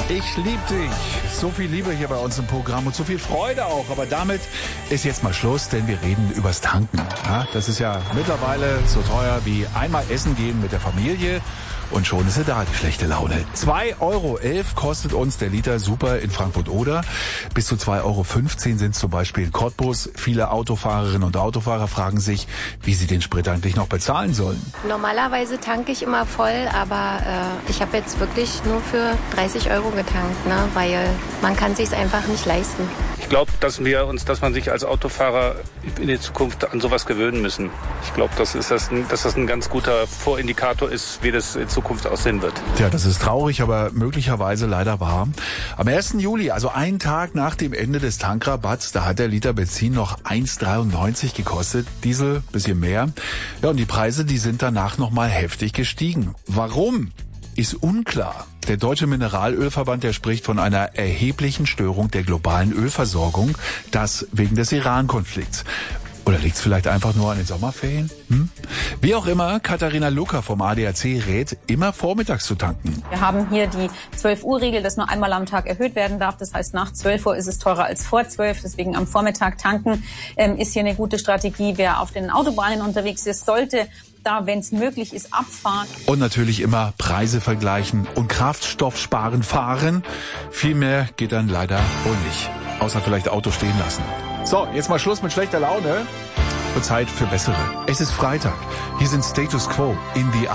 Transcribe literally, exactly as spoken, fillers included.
Ich liebe dich. So viel Liebe hier bei uns im Programm und so viel Freude auch. Aber damit ist jetzt mal Schluss, denn wir reden übers Tanken. Ja, das ist ja mittlerweile so teuer wie einmal essen gehen mit der Familie. Und schon ist er da, die schlechte Laune. zwei Euro elf kostet uns der Liter Super in Frankfurt-Oder. Bis zu zwei Euro fünfzehn sind es zum Beispiel in Cottbus. Viele Autofahrerinnen und Autofahrer fragen sich, wie sie den Sprit eigentlich noch bezahlen sollen. Normalerweise tanke ich immer voll, aber äh, ich habe jetzt wirklich nur für dreißig Euro getankt, ne? Weil man kann sich's einfach nicht leisten. Ich glaube, dass wir uns, dass man sich als Autofahrer in der Zukunft an sowas gewöhnen müssen. Ich glaube, dass, ist das ein, dass das ein ganz guter Vorindikator ist, wie das in Zukunft aussehen wird. Ja, das ist traurig, aber möglicherweise leider wahr. Am ersten Juli, also einen Tag nach dem Ende des Tankrabatts, da hat der Liter Benzin noch eins dreiundneunzig gekostet, Diesel bisschen mehr. Ja, und die Preise, die sind danach nochmal heftig gestiegen. Warum? Ist unklar. Der Deutsche Mineralölverband, der spricht von einer erheblichen Störung der globalen Ölversorgung, das wegen des Iran-Konflikts. Oder liegt es vielleicht einfach nur an den Sommerferien? Hm? Wie auch immer, Katharina Lucker vom A D A C rät, immer vormittags zu tanken. Wir haben hier die zwölf Uhr Regel, dass nur einmal am Tag erhöht werden darf. Das heißt, nach zwölf Uhr ist es teurer als vor zwölf. Deswegen am Vormittag tanken ähm, ist hier eine gute Strategie. Wer auf den Autobahnen unterwegs ist, sollte da, wenn es möglich ist, abfahren. Und natürlich immer Preise vergleichen und Kraftstoff sparen fahren. Viel mehr geht dann leider wohl nicht. Außer vielleicht Auto stehen lassen. So, jetzt mal Schluss mit schlechter Laune und Zeit für bessere. Es ist Freitag. Hier sind Status Quo in the